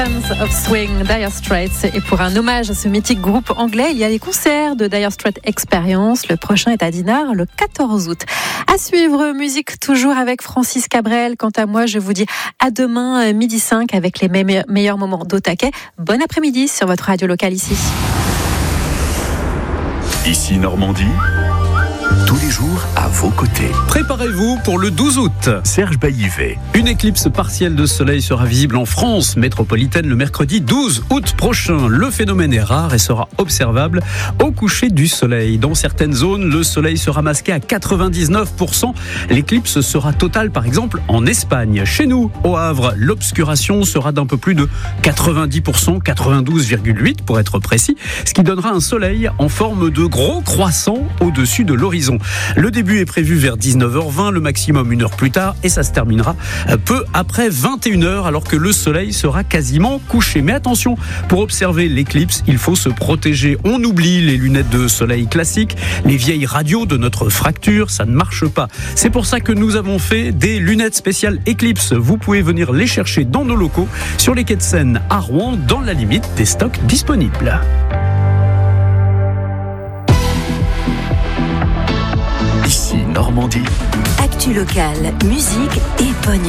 Of Swing, Dire Straits. Et pour un hommage à ce mythique groupe anglais, il y a les concerts de Dire Straits Experience. Le prochain est à Dinard le 14 août. À suivre, musique toujours avec Francis Cabrel. Quant à moi, je vous dis à demain, midi 5, avec les meilleurs moments d'Au-Taquet. Bon après-midi sur votre radio locale ici. Ici Normandie, tous les jours à vos côtés. Préparez-vous pour le 12 août. Serge Baillivet. Une éclipse partielle de soleil sera visible en France métropolitaine le mercredi 12 août prochain. Le phénomène est rare et sera observable au coucher du soleil. Dans certaines zones, le soleil sera masqué à 99%. L'éclipse sera totale, par exemple, en Espagne. Chez nous, au Havre, l'obscuration sera d'un peu plus de 90%, 92,8% pour être précis, ce qui donnera un soleil en forme de gros croissant au-dessus de l'horizon. Le début est prévu vers 19h20, le maximum 1 heure plus tard, et ça se terminera peu après 21h, alors que le soleil sera quasiment couché. Mais attention, pour observer l'éclipse, il faut se protéger. On oublie les lunettes de soleil classiques, les vieilles radios de notre fracture, ça ne marche pas. C'est pour ça que nous avons fait des lunettes spéciales éclipse. Vous pouvez venir les chercher dans nos locaux, sur les quais de Seine à Rouen, dans la limite des stocks disponibles. Ici Normandie. Actu locale, musique et pognon.